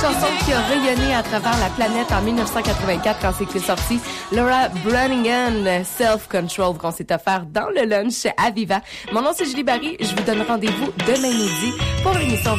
chanson qui a rayonné à travers la planète en 1984 quand c'était sorti. Laura Branigan, Self Control, qu'on s'est offert dans le lunch à Viva. Mon nom c'est Julie Barry. Je vous donne rendez-vous demain midi pour l'émission